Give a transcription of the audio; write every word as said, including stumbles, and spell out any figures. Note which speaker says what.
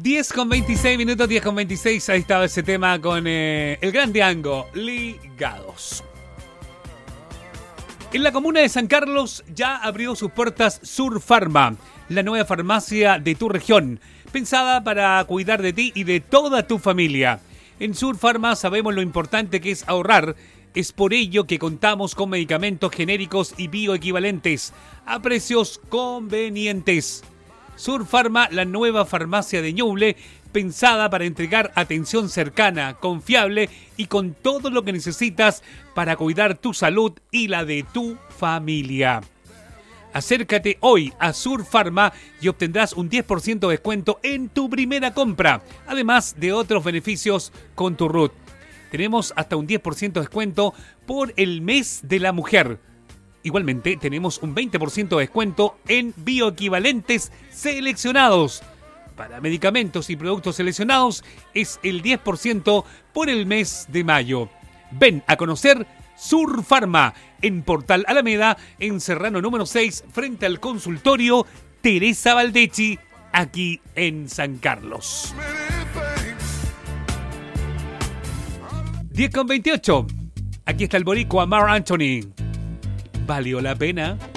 Speaker 1: diez con veintiséis minutos, diez con veintiséis. Ahí estaba ese tema con eh, el Gran Diango, Ligados. En la comuna de San Carlos ya abrió sus puertas Sur Pharma, la nueva farmacia de tu región, pensada para cuidar de ti y de toda tu familia. En Sur Pharma sabemos lo importante que es ahorrar. Es por ello que contamos con medicamentos genéricos y bioequivalentes a precios convenientes. Sur Pharma, la nueva farmacia de Ñuble, pensada para entregar atención cercana, confiable y con todo lo que necesitas para cuidar tu salud y la de tu familia. Acércate hoy a Sur Pharma y obtendrás un diez por ciento de descuento en tu primera compra, además de otros beneficios con tu R U T. Tenemos hasta un diez por ciento de descuento por el mes de la mujer. Igualmente, tenemos un veinte por ciento de descuento en bioequivalentes seleccionados. Para medicamentos y productos seleccionados es el diez por ciento por el mes de mayo. Ven a conocer Sur Pharma en Portal Alameda, en Serrano número seis, frente al consultorio Teresa Valdechi, aquí en San Carlos. diez con veintiocho. Aquí está el boricua Marc Anthony. ¿Valió la pena?